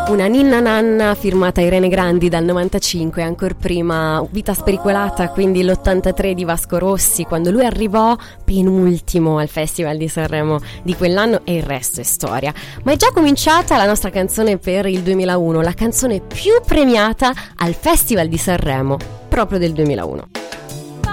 Una ninna nanna firmata Irene Grandi dal 95, ancora prima Vita spericolata, quindi l'83 di Vasco Rossi, quando lui arrivò penultimo al Festival di Sanremo di quell'anno, e il resto è storia. Ma è già cominciata la nostra canzone per il 2001, la canzone più premiata al Festival di Sanremo proprio del 2001.